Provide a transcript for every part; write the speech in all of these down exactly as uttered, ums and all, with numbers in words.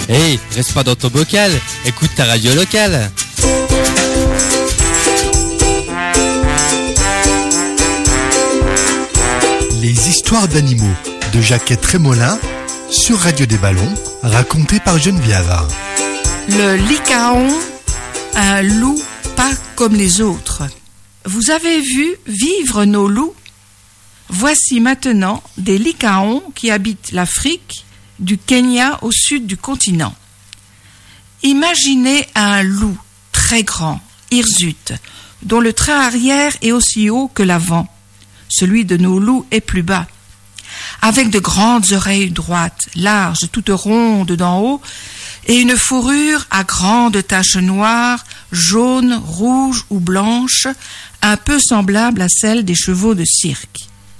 Hey, reste pas dans ton bocal, écoute ta radio locale. Les histoires d'animaux de Jacquette Trémolin sur Radio des Ballons, racontées par Geneviève. Le lycaon, un loup pas comme les autres. Vous avez vu vivre nos loups? Voici maintenant des lycaons qui habitent l'Afrique, du Kenya au sud du continent. Imaginez un loup très grand, hirsute, dont le train arrière est aussi haut que l'avant. Celui de nos loups est plus bas. Avec de grandes oreilles droites, larges, toutes rondes d'en haut, et une fourrure à grandes taches noires, jaunes, rouges ou blanches, un peu semblable à celle des chevaux de cirque.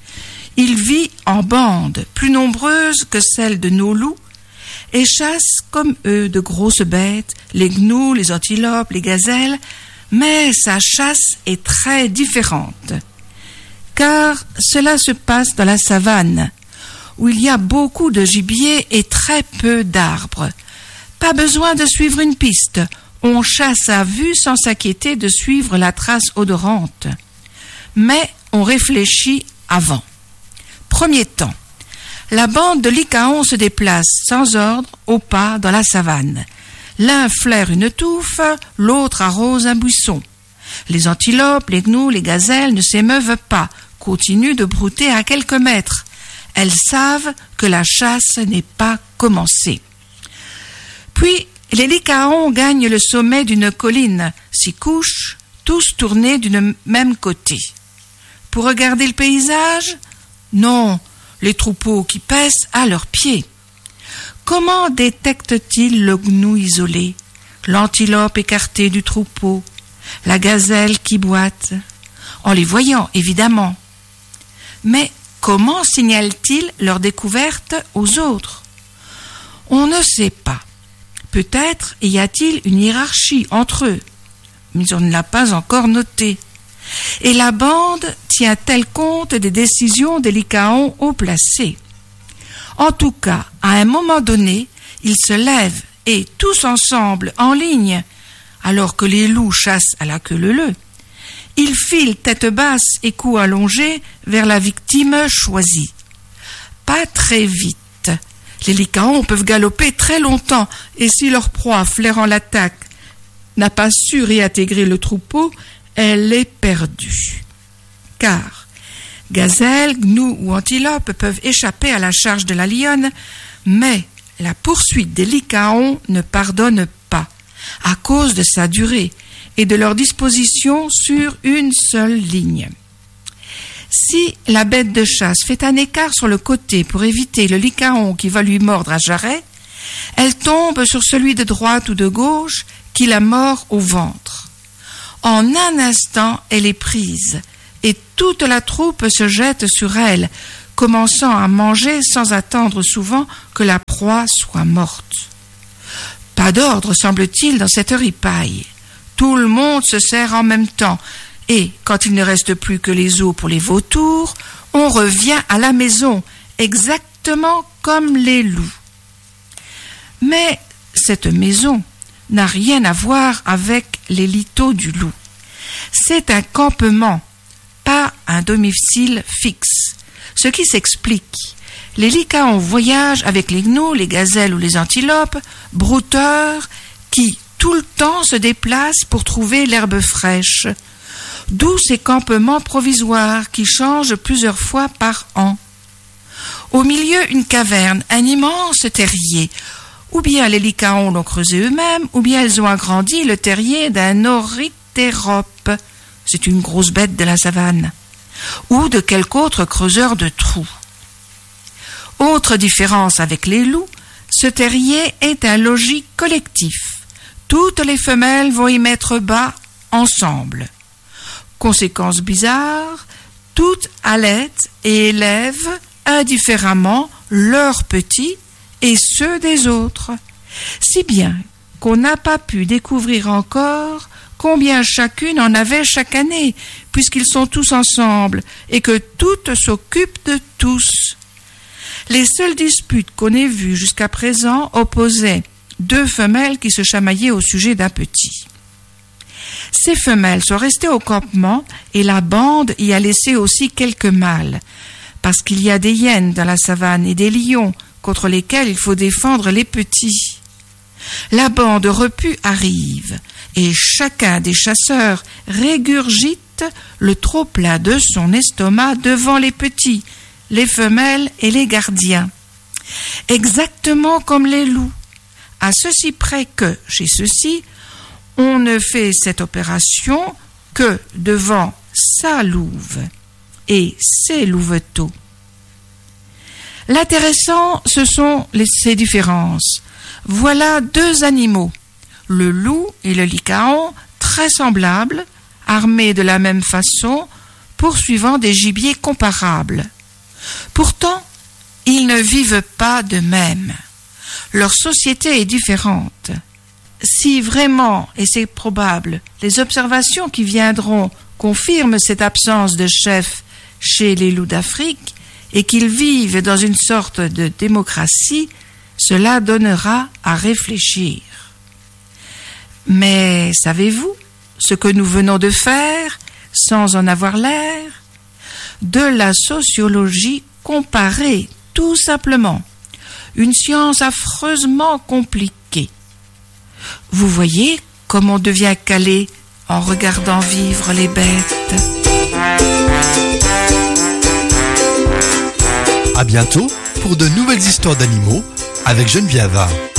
Il vit en bandes, plus nombreuses que celles de nos loups, et chasse comme eux de grosses bêtes, les gnous, les antilopes, les gazelles, mais sa chasse est très différente. Car cela se passe dans la savane, où il y a beaucoup de gibier et très peu d'arbres. Pas besoin de suivre une piste, on chasse à vue sans s'inquiéter de suivre la trace odorante. Mais on réfléchit avant. Premier temps, la bande de lycaons se déplace sans ordre au pas dans la savane. L'un flaire une touffe, l'autre arrose un buisson. Les antilopes, les gnous, les gazelles ne s'émeuvent pas, continuent de brouter à quelques mètres. Elles savent que la chasse n'est pas commencée. Puis, les lycaons gagnent le sommet d'une colline, s'y couchent, tous tournés d'une même côté. Pour regarder le paysage? Non, les troupeaux qui paissent à leurs pieds. Comment détectent-ils le gnou isolé, l'antilope écartée du troupeau, la gazelle qui boite? En les voyant, évidemment. Mais comment signalent-ils leur découverte aux autres? On ne sait pas. Peut-être y a-t-il une hiérarchie entre eux, mais on ne l'a pas encore noté. Et la bande tient-elle compte des décisions des lycaons haut placés? En tout cas, à un moment donné, ils se lèvent et, tous ensemble, en ligne, alors que les loups chassent à la queue leu-leu, ils filent tête basse et cou allongé vers la victime choisie. Pas très vite. Les lycaons peuvent galoper très longtemps, et si leur proie, flairant l'attaque, n'a pas su réintégrer le troupeau, elle est perdue. Car gazelles, gnous ou antilopes peuvent échapper à la charge de la lionne, mais la poursuite des lycaons ne pardonne pas, à cause de sa durée et de leur disposition sur une seule ligne. Si la bête de chasse fait un écart sur le côté pour éviter le lycaon qui va lui mordre à jarret, elle tombe sur celui de droite ou de gauche qui la mord au ventre. En un instant, elle est prise et toute la troupe se jette sur elle, commençant à manger sans attendre souvent que la proie soit morte. Pas d'ordre, semble-t-il, dans cette ripaille. Tout le monde se sert en même temps, et quand il ne reste plus que les os pour les vautours, on revient à la maison, exactement comme les loups. Mais cette maison n'a rien à voir avec les liteaux du loup. C'est un campement, pas un domicile fixe. Ce qui s'explique. Les lycaons voyagent avec les gnous, les gazelles ou les antilopes, brouteurs, qui tout le temps se déplacent pour trouver l'herbe fraîche. D'où ces campements provisoires qui changent plusieurs fois par an. Au milieu, une caverne, un immense terrier. Ou bien les lycaons l'ont creusé eux-mêmes, ou bien ils ont agrandi le terrier d'un orithtérope. C'est une grosse bête de la savane. Ou de quelque autre creuseur de trous. Autre différence avec les loups, ce terrier est un logis collectif. Toutes les femelles vont y mettre bas ensemble. Conséquence bizarre, toutes allaitent et élèvent indifféremment leurs petits et ceux des autres, si bien qu'on n'a pas pu découvrir encore combien chacune en avait chaque année, puisqu'ils sont tous ensemble et que toutes s'occupent de tous. Les seules disputes qu'on ait vues jusqu'à présent opposaient deux femelles qui se chamaillaient au sujet d'un petit. Ces femelles sont restées au campement et la bande y a laissé aussi quelques mâles, parce qu'il y a des hyènes dans la savane et des lions contre lesquels il faut défendre les petits. La bande repue arrive et chacun des chasseurs régurgite le trop-plein de son estomac devant les petits, les femelles et les gardiens. Exactement comme les loups, à ceci près que, chez ceux-ci, on ne fait cette opération que devant sa louve et ses louveteaux. L'intéressant, ce sont les, ces différences. Voilà deux animaux, le loup et le lycaon, très semblables, armés de la même façon, poursuivant des gibiers comparables. Pourtant, ils ne vivent pas de même. Leur société est différente. Si vraiment, et c'est probable, les observations qui viendront confirment cette absence de chef chez les loups d'Afrique et qu'ils vivent dans une sorte de démocratie, cela donnera à réfléchir. Mais savez-vous ce que nous venons de faire, sans en avoir l'air? De la sociologie comparée, tout simplement. Une science affreusement compliquée. Vous voyez comme on devient calé en regardant vivre les bêtes. À bientôt pour de nouvelles histoires d'animaux avec Geneviève.